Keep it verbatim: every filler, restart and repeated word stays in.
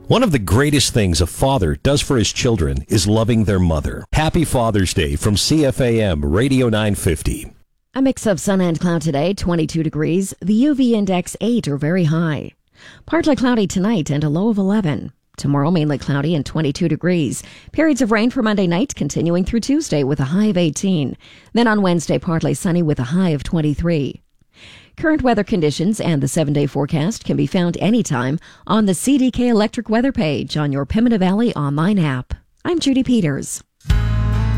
One of the greatest things a father does for his children is loving their mother. Happy Father's Day from C F A M Radio nine fifty. A mix of sun and cloud today, twenty-two degrees. The U V index eight or very high. Partly cloudy tonight and a low of eleven. Tomorrow mainly cloudy and twenty-two degrees. Periods of rain for Monday night continuing through Tuesday with a high of eighteen. Then on Wednesday partly sunny with a high of twenty-three. Current weather conditions and the seven-day forecast can be found anytime on the C D K Electric Weather page on your Pembina Valley online app. I'm Judy Peters.